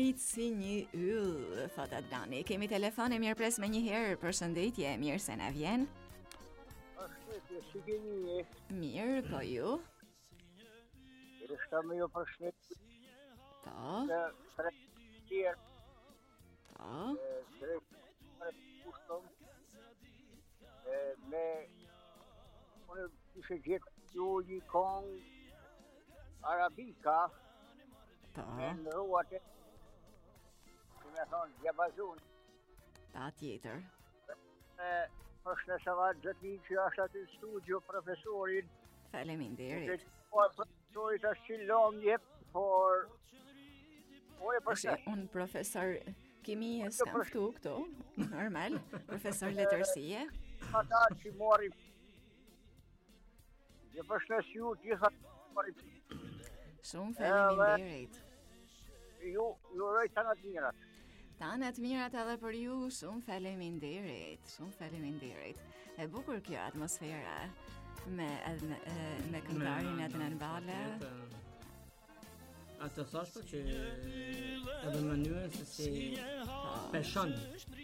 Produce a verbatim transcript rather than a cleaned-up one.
Si një yll, thot Adnani. Kemi telefon, e mirë pres me një herë, përshëndetje, mirë se na vjen. Përshëndetje, si keni je? Mirë, po ju? Ishta me ju përshëndetje. Po, Në tre tjerë, po, tre tjerë kushtëm, me, unë ishe gjithë ju një kongë arabika, po, në ruat e, si me thonë, gjabazun. pa tjetër. Përshëndesava Gjëtin që është aty në studio, profesorin. Faleminderit. Po, profesorit është që lom jep, por... Po e Është përshëndes. un profesor kimie s'kam këtu këtu, normal, profesor letërsie. Ata që mori... Gjë përshëndes ju, gjitha mori... Shumë faleminderit. Ju, ju roj të në të mirat. Tanë të mirat edhe për ju, shumë faleminderit, shumë faleminderit. E bukur kjo atmosfera me me, me këngëtarin Adnan Bale. Atë thash për që edhe mënyrën se si person